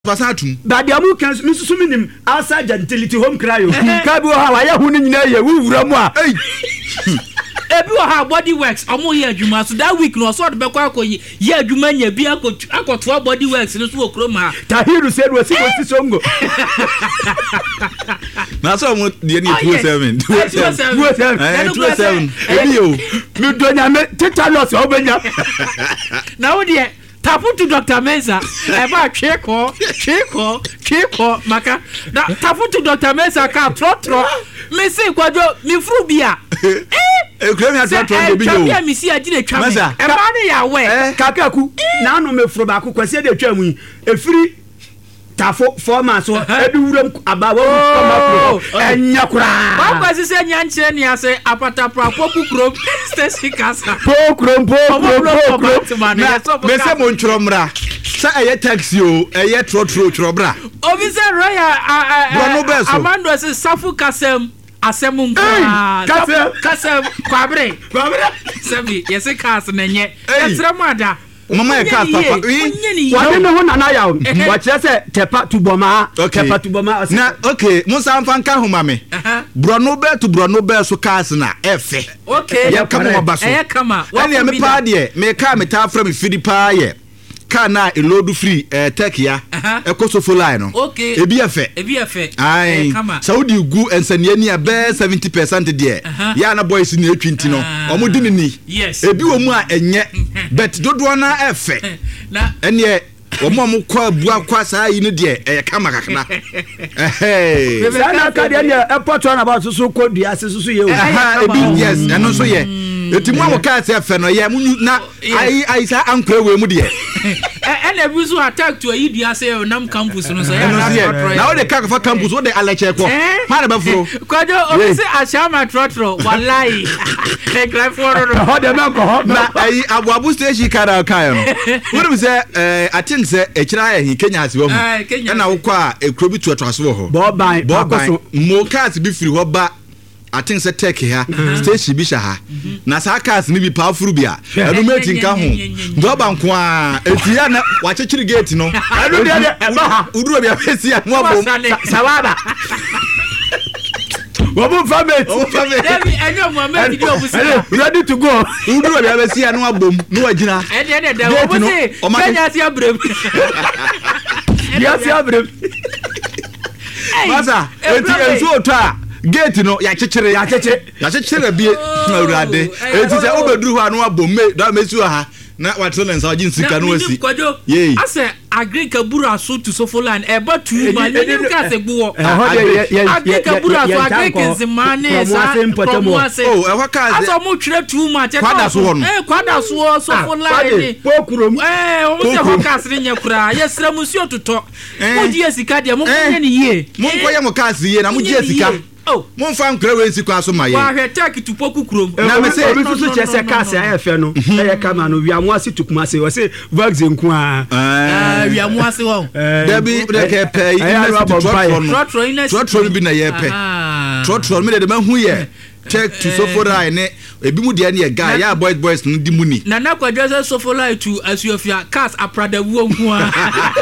Pasatum. But the amu can minim outside gentility home cry. Kabu how ya hu ni nyina ye wura mu a. Ebi wa ha body works omo ye adwuma so that week no so de bekwa akoyi ye adwuma nya bi akoto body works no so okroma. Tahiru said we see songo. Na so mo de ni 27. 27. Ebi o. Mi do nya me tetanus obenya. Na wo de tapu to Dr. Mensa eba cheko maka na tapu to Dr. Mensa ka trotro me se kwajo mi fru bia Ekrem ya trotro bi yo bia mi si agine twa me eba ne ya we kakaku na no me fru ba ko kwase de twa mu efiri tafo forma so ebi wuram abawo enya kura ba kwase se nya nche ni ase apata prapo kukrom station kasa pokrom me se mo nchoromra sa eye taxi o eye trotro chorobra obi se roya amando se safu kasem asem kasem kwabre sabi yese kas na nye yesrem ada mama e kas papa wade me ho nana ya wa kire se tepa tuboma na okay musa mfanka homa me brono be so kas na efe okay ya kama obaso e kama ene me pa de me ka me ta fra me fidi pa ye kana elodu free tekia ekosofo line no okay ebi efe ai saudi gu ensania ni abe 70% de ya na boys ni atwinti no omo di ni ebi wo mu a enye bet dodo na efe na ene omo kwa bua kwa saa yi ne de kama kakna sana ka de ne airport na ba so kodua se ye o ebi yes eno so ye etimu amoka se efe no ye mu na ai sa ankra we mu de ene bizu attack to idua say nam campus no so ya na o de ka fa campus o de aleche ko ma na ba furo kwajo o se ashama trotro wallahi e grab for ho de me ko na ai abuabu station kara kan no wo say I think say ekira ya Kenya ase wo mu na wo kwa ekrobi tuatwaso wo ho bo ban mo cars bi firi ho ba I think say tech ha station bi sha ha na sa cars ni bi pa furu bia enu meti nka ho do ba nko a etia na wa chechiri gate no enu de eba ha uduro bia pesi a mo abom sawaba Wobu family David enyo Mohammed di obusi ready to go uduro bia pesi a no abom no wagina de da obusi Kenya si abrem ya si abrem Masa eti enso otwa gate no ya chechire bie awurade eti se obeduru ho anu abom me da mesu ha na watolens agin sika no asi ye ase agrika buru aso to sofolan eba tu ma nim ka se gbo agrika buru aso agrika zimane sa promoase ewa ka aso mo twere tu ma che kwada so sofolan pokurom o mo se hokas ne nya kura ye sra mu si ototo mo di asika de mo kunye ne ye mo koye mo kas ye na mo di asika mon fan kra we si kwa so maye wa hetek tu poku krom na me se obi so chese case ayefe no e kama no wi amoase tukuma se we se vax enku a wi amoase wo debi de ke pay trotro bi na ye pe trotro me de ma hu ye check to soforai ne ebi mu de ne guy ya boys no di muni na kwadwo se soforai to asuafia cars aprada wu nku a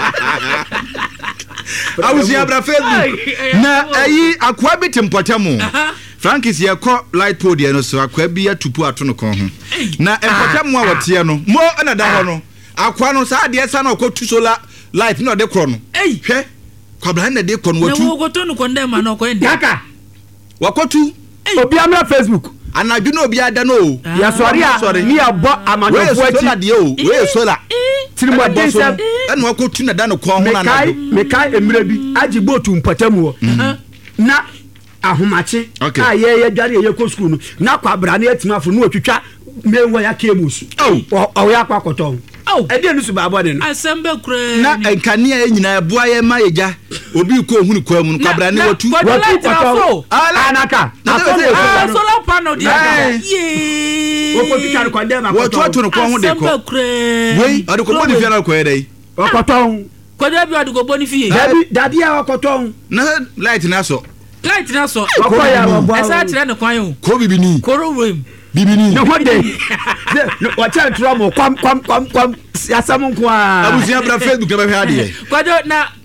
awusi abra Facebook na ayi akwa bi tempotamo Frankis ye ko light pole no so akwa bi atupu ato no kon ho na empotamo a wote no mo na da ho no akwa no sa de sa na okotu solar light no de kro no hwe kwabla na de kro no watu na wogoto no konde ma no ko ende kaka wakotu obi amra Facebook anaju no obi ada no ya sori ni abo amadofo achi solar de o we solar tirimu adensem enu wakotu na da no ko ho na na mekai emira bi agi botu mpatamu na ahomache a ye dware ye ko school no na kwabra na atimafo no otwitwa mewa ya kemus o ya kwakoto ede nu su babo de no asembe kure na enkane a nyina eboa ye ma yeja obi ko hunu kwa mu kwabra ne watu anaka solar panel di ye o ko tikar ko ndema ko watu no ko hu de ko we adu ko boni fiara ko yedai okoton ko de bi adu ko boni fie dabi a okoton na light na so okoya wo esa tire ne kwan o ko bibini koro room bibini no hode no wacha trauma kwam yasamu kwa abusia bra Facebook be hade kwado na